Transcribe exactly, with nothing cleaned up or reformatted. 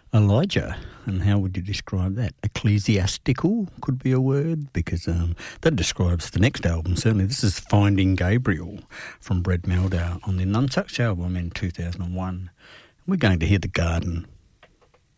Elijah, and how would you describe that? Ecclesiastical could be a word, because um, that describes the next album, certainly. This is Finding Gabriel from Brad Meldau on the Nunchucks album in two thousand one. We're going to hear The Garden.